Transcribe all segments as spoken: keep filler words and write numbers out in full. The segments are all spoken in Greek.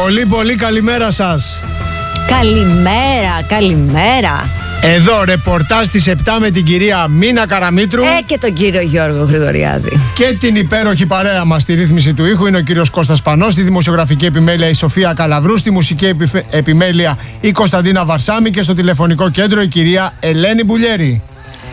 Πολύ πολύ καλημέρα σας. Καλημέρα, καλημέρα. Εδώ ρεπορτάζ στις επτά με την κυρία Μίνα Καραμήτρου. Ε, και τον κύριο Γιώργο Γρηγοριάδη. Και την υπέροχη παρέα μας στη ρύθμιση του ήχου είναι ο κύριος Κώστας Πανός, στη δημοσιογραφική επιμέλεια η Σοφία Καλαβρού, στη μουσική επιφε... επιμέλεια η Κωνσταντίνα Βαρσάμη και στο τηλεφωνικό κέντρο η κυρία Ελένη Μπουλιέρη.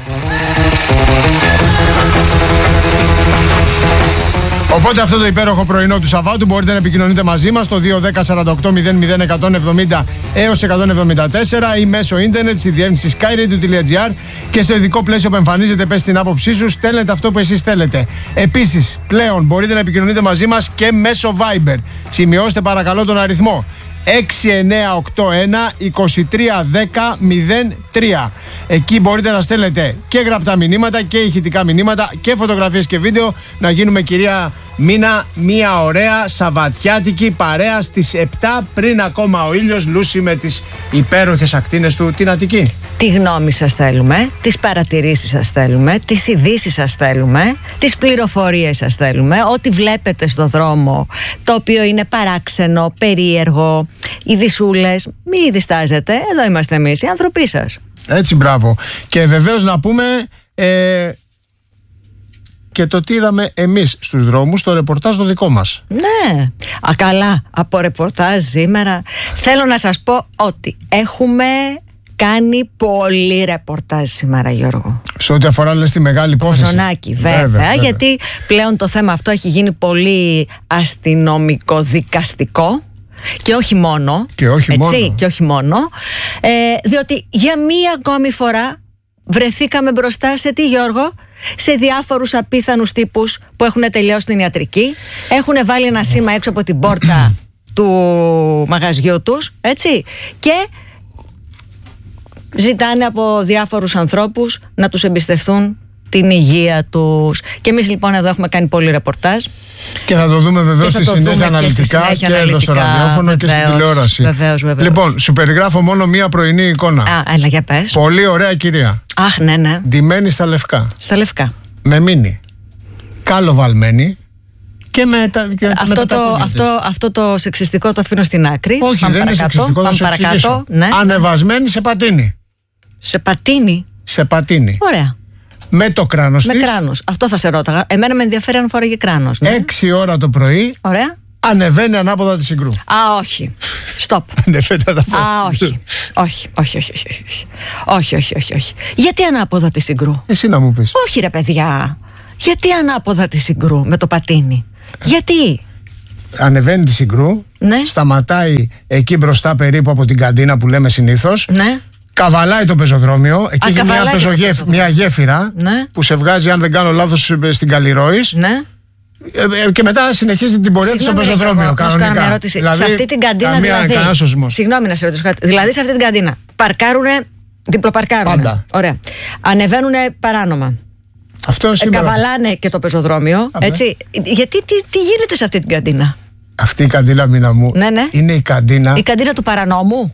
Οπότε αυτό το υπέροχο πρωινό του Σαββάτου μπορείτε να επικοινωνείτε μαζί μας στο δύο ένα μηδέν σαράντα οκτώ μηδέν μηδέν εκατόν εβδομήντα έως εκατόν εβδομήντα τέσσερα ή μέσω ίντερνετ στη διεύθυνση skyradio τελεία gr και στο ειδικό πλαίσιο που εμφανίζεται πες την άποψή σου, στέλνετε αυτό που εσείς θέλετε. Επίσης, πλέον μπορείτε να επικοινωνείτε μαζί μας και μέσω Viber. Σημειώστε παρακαλώ τον αριθμό έξι εννιά οκτώ ένα είκοσι τρία δέκα μηδέν τρία. Εκεί μπορείτε να στέλνετε και γραπτά μηνύματα και ηχητικά μηνύματα και φωτογραφίες και βίντεο. Να γίνουμε, κυρία Μίνα, μια ωραία σαββατιάτικη παρέα στις επτά, πριν ακόμα ο ήλιος λούσει με τις υπέροχες ακτίνες του την Αττική. Τη γνώμη σας θέλουμε, τις παρατηρήσεις σας θέλουμε, τις ειδήσεις σας θέλουμε, τις πληροφορίες σας θέλουμε, ό,τι βλέπετε στο δρόμο το οποίο είναι παράξενο, περίεργο, ειδισούλες, μην διστάζετε, εδώ είμαστε εμείς, οι άνθρωποι σας. Έτσι, μπράβο. Και βεβαίως να πούμε ε, και το τι είδαμε εμείς στους δρόμους, το ρεπορτάζ το δικό μας. Ναι, α, καλά, από ρεπορτάζ σήμερα θέλω να σας πω ότι έχουμε κάνει πολύ ρεπορτάζ σήμερα, Γιώργο. Σε ό,τι αφορά, λες, τη μεγάλη υπόθεση. Ζωνάκι, βέβαια, βέβαια, βέβαια, γιατί πλέον το θέμα αυτό έχει γίνει πολύ αστυνομικό-δικαστικό. Και όχι μόνο. Και όχι έτσι, μόνο. Και όχι μόνο ε, διότι για μία ακόμη φορά βρεθήκαμε μπροστά σε τι, Γιώργο? Σε διάφορους απίθανους τύπους που έχουν τελειώσει την ιατρική, έχουν βάλει ένα σήμα έξω από την πόρτα του μαγαζιού τους, έτσι, και ζητάνε από διάφορους ανθρώπους να τους εμπιστευτούν την υγεία τους. Και εμείς λοιπόν εδώ έχουμε κάνει πολύ ρεπορτάζ. Και θα το δούμε βεβαίως στη συνέχεια αναλυτικά και, και εδώ στο ραδιόφωνο και στην τηλεόραση. Βεβαίως, βεβαίως. Λοιπόν, σου περιγράφω μόνο μία πρωινή εικόνα. Α, έλα, για πες. Πολύ ωραία κυρία. Αχ, ναι, ναι. Ντυμένη στα λευκά. Στα λευκά. Με μίνι. Καλοβαλμένη. Και με τα, και αυτό, με τα το, αυτό, αυτό το σεξιστικό το αφήνω στην άκρη. Όχι, Πάμε δεν παρακάτω, είναι σεξιστικό, θα σου εξηγήσω. Ναι. Ανεβασμένη σε πατίνι. Σε πατίνι. Σε πατίνι. Ωραία. Με το κράνος με της. Με κράνος. Αυτό θα σε ρώταγα. Εμένα με ενδιαφέρει αν φοράγε κράνος. Ναι. Έξι ώρα το πρωί. Ωραία. Ανεβαίνει ανάποδα τη Συγκρού. Α, όχι. Στοπ. Ανεβαίνει ανάποδα. Α, όχι. Όχι, όχι, όχι, όχι, όχι. Όχι, όχι, όχι, όχι. Γιατί ανάποδα τη Συγκρού? Εσύ να μου πεις. Όχι, ρε παιδιά. Γιατί ανάποδα τη Συγκρού με το πατίνι? Γιατί? Ανεβαίνει τη Συγκρού. Ναι. Σταματάει εκεί μπροστά περίπου από την καντίνα που λέμε συνήθως. Ναι. Καβαλάει το πεζοδρόμιο. Εκεί Α, έχει μια, πεζογέφ, μια γέφυρα, ναι, που σε βγάζει, αν δεν κάνω λάθος, στην Καλλιρόης. Ναι. Ε, ε, και μετά συνεχίζει την πορεία του στο πεζοδρόμιο. Να σου κάνω μια ερώτηση. Δηλαδή, σε αυτή την καντίνα, καμία, δηλαδή. Συγγνώμη να σε ρωτήσω κάτι. Δηλαδή, σε αυτή την καντίνα παρκάρουνε, διπλοπαρκάρουνε. Πάντα. Ωραία. Ανεβαίνουνε παράνομα. Αυτό σήμερα. Ε, καβαλάνε και το πεζοδρόμιο. Έτσι. Γιατί, τι, τι γίνεται σε αυτή την καντίνα? Αυτή η καντίνα, Μίνα μου, ναι, ναι, είναι η καντίνα. Η καντίνα του παρανόμου.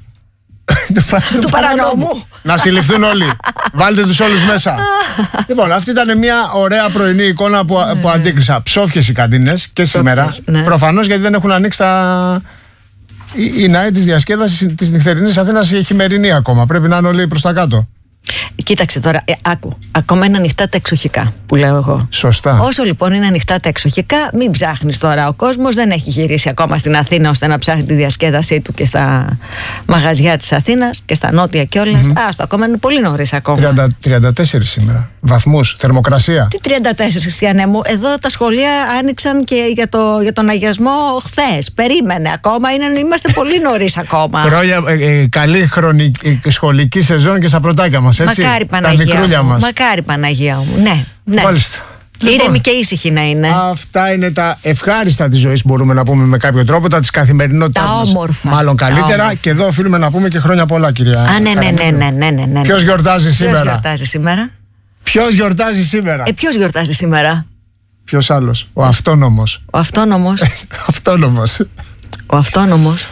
του παρανόμου. Να συλληφθούν όλοι. Βάλτε τους όλους μέσα. Λοιπόν, αυτή ήταν μια ωραία πρωινή εικόνα που, που αντίκρισα. Ψόφιες οι καντίνες και σήμερα. Ναι. Προφανώς, γιατί δεν έχουν ανοίξει τα. Η, η ΝΑΕ της διασκέδασης της νυχτερινής Αθήνας η χειμερινή ακόμα. Πρέπει να είναι όλοι προς τα κάτω. Κοίταξε τώρα, ε, άκου. Ακόμα είναι ανοιχτά τα εξοχικά που λέω εγώ. Σωστά. Όσο λοιπόν είναι ανοιχτά τα εξοχικά, μην ψάχνεις τώρα. Ο κόσμος δεν έχει γυρίσει ακόμα στην Αθήνα ώστε να ψάχνει τη διασκέδασή του και στα μαγαζιά της Αθήνας και στα νότια κιόλας. Mm-hmm. Άστο, ακόμα είναι πολύ νωρίς ακόμα. τριάντα τέσσερις σήμερα. Βαθμούς, θερμοκρασία. Τι τριάντα τέσσερα, Χριστιανέ μου. Εδώ τα σχολεία άνοιξαν και για, το, για τον αγιασμό χθες. Περίμενε ακόμα. Είναι, είμαστε πολύ νωρίς ακόμα. Χρόνια, ε, ε, καλή χρονική, σχολική σεζόν και στα πρωτάκια μας. Έτσι, μακάρι Παναγία μου, μακάρι Παναγία μου. Ναι, ναι. Μάλιστα. Ήρεμη λοιπόν, και ήσυχη να είναι. Αυτά είναι τα ευχάριστα της ζωής, μπορούμε να πούμε με κάποιο τρόπο, τα της καθημερινότητας τα μας. Όμορφα. Μάλλον καλύτερα. Όμορφα. Και εδώ οφείλουμε να πούμε και χρόνια πολλά, κυρία. Α, ναι, ναι, ναι, ναι, ναι, ναι, ναι. Ποιος γιορτάζει σήμερα? Ποιος γιορτάζει σήμερα? Ποιος γιορτάζει σήμερα? Ε, ποιος γιορτάζει σήμερα? Ποιος άλλος? Ο αυτόνομος. Ο αυτόνομος. Αυτόνομος. Ο αυτόνομος.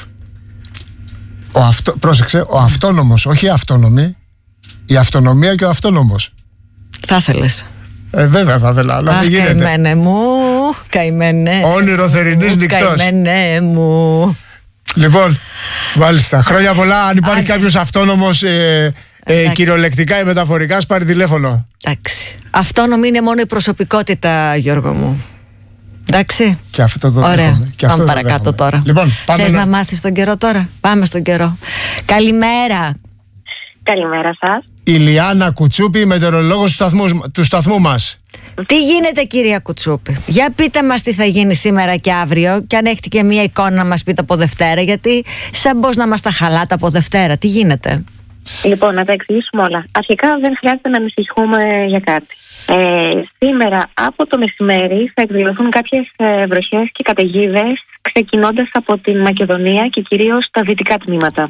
Ο αυτο... Πρόσεξε, ο αυτόνομος, όχι η αυτόνομη. Η αυτονομία και ο αυτόνομος. Θα ήθελες? Ε, βέβαια θα ήθελα, αλλά δεν γίνεται. Καημένε μου, καημένε. Όνειρο θερινής νυχτός. Καημένε μου. Λοιπόν, μάλιστα. Χρόνια πολλά. Αν υπάρχει κάποιος αυτόνομος ε, ε, κυριολεκτικά ή μεταφορικά, πάρει τηλέφωνο. Εντάξει. Αυτόνομη είναι μόνο η προσωπικότητα, Γιώργο μου. Εντάξει. Και αυτό το Ωραία. δέχομαι. Και αυτό πάμε το παρακάτω δέχομαι. τώρα. Λοιπόν, θες να... να μάθεις τον καιρό τώρα? Πάμε στον καιρό. Καλημέρα. Καλημέρα σας. Η Λιάννα Κουτσούπη, μετεωρολόγος του σταθμού, του σταθμού μας. Τι γίνεται, κυρία Κουτσούπη? Για πείτε μας τι θα γίνει σήμερα και αύριο, και αν έχετε και μία εικόνα να μας πείτε από Δευτέρα, γιατί σαν πώς να μας τα χαλάτε από Δευτέρα. Τι γίνεται? Λοιπόν, να τα εξηγήσουμε όλα. Αρχικά δεν χρειάζεται να ανησυχούμε για κάτι. Ε, σήμερα από το μεσημέρι θα εκδηλωθούν κάποιες ε, βροχές και καταιγίδες, ξεκινώντας από την Μακεδονία και κυρίως τα δυτικά τμήματα.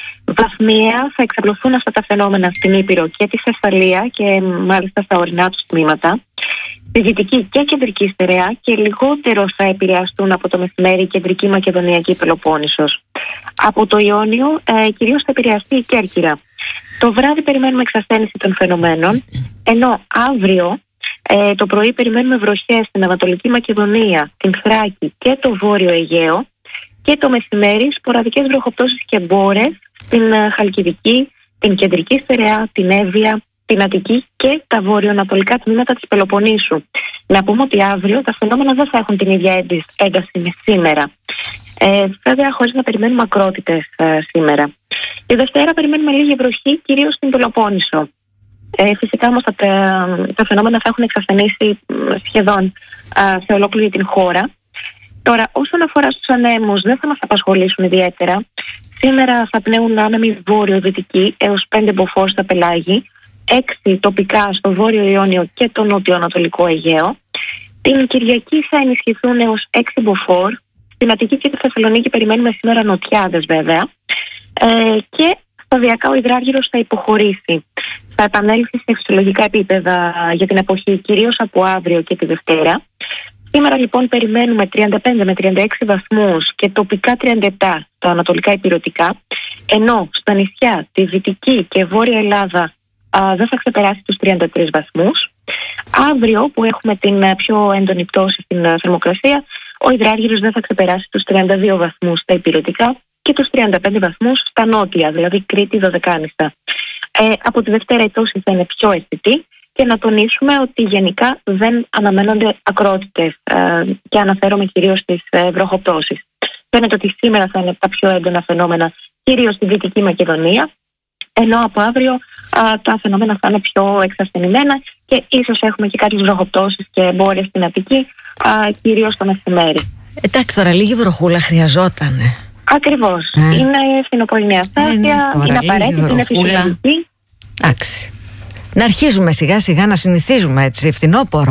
Βαθμία θα εξαπλωθούν αυτά τα φαινόμενα στην Ήπειρο και τη Θεσσαλία και μάλιστα στα ορεινά του τμήματα. Στη δυτική και κεντρική στερεά, και λιγότερο θα επηρεαστούν από το μεσημέρι η κεντρική Μακεδονία και η Πελοπόννησος. Από το Ιόνιο ε, κυρίως θα επηρεαστεί η Κέρκυρα. Το βράδυ περιμένουμε εξασθένιση των φαινομένων, ενώ αύριο ε, το πρωί περιμένουμε βροχές στην Ανατολική Μακεδονία, την Θράκη και το Βόρειο Αιγαίο, και το μεσημέρι σποραδικές βροχοπτώσεις και μπόρες στην ε, Χαλκιδική, την κεντρική στερεά, την Εύβοια, την Αττική και τα βορειοανατολικά τμήματα της Πελοποννήσου. Να πούμε ότι αύριο τα φαινόμενα δεν θα έχουν την ίδια ένταση με σήμερα. Ε, βέβαια, χωρίς να περιμένουμε ακρότητες ε, σήμερα. Τη Δευτέρα περιμένουμε λίγη βροχή, κυρίως στην Πελοπόννησο. Ε, φυσικά όμως τα, τα φαινόμενα θα έχουν εξασθενήσει σχεδόν ε, σε ολόκληρη την χώρα. Τώρα, όσον αφορά στους ανέμους, δεν θα μας απασχολήσουν ιδιαίτερα. Σήμερα θα πνέουν άνεμοι βόρειο-δυτικοί έως πέντε μποφόρ στα πελάγη, έξι τοπικά στο Βόρειο Ιόνιο και το Νότιο-Ανατολικό Αιγαίο. Την Κυριακή θα ενισχυθούν έως έξι μποφόρ. Στην Αττική και τη Θεσσαλονίκη περιμένουμε σήμερα νοτιάδες βέβαια. Ε, και σταδιακά ο υδράργυρος θα υποχωρήσει. Θα επανέλθει σε φυσιολογικά επίπεδα για την εποχή, κυρίως από αύριο και τη Δευτέρα. Σήμερα λοιπόν περιμένουμε τριάντα πέντε με τριάντα έξι βαθμούς και τοπικά τριάντα επτά στα ανατολικά υπηρετικά, ενώ στα νησιά, τη Δυτική και Βόρεια Ελλάδα α, δεν θα ξεπεράσει τους τριάντα τρεις βαθμούς. Αύριο, που έχουμε την πιο έντονη πτώση στην α, θερμοκρασία, ο υδράργυρος δεν θα ξεπεράσει τους τριάντα δύο βαθμούς στα υπηρετικά και τους τριάντα πέντε βαθμούς στα νότια, δηλαδή Κρήτη, Δωδεκάνηστα. Ε, από τη Δευτέρα η πτώση θα είναι πιο αισθητή. Και να τονίσουμε ότι γενικά δεν αναμένονται ακρότητες ε, και αναφέρομαι κυρίως στις ε, βροχοπτώσεις. Φαίνεται ότι σήμερα θα είναι τα πιο έντονα φαινόμενα κυρίως στη Δυτική Μακεδονία, ενώ από αύριο α, τα φαινόμενα θα είναι πιο εξασθενημένα και ίσως έχουμε και κάποιες βροχοπτώσεις και μπόρες στην Αττική, α, κυρίως το μεσημέρι. Εντάξει, τώρα λίγη βροχούλα χρειαζότανε. Ακριβώς. Ε. Είναι φθινοπορεινή αστάθεια, ε, ναι, είναι απαραίτητη, είναι φυσιολογική. Εντάξει. Να αρχίζουμε σιγά σιγά να συνηθίζουμε έτσι φθινόπωρο.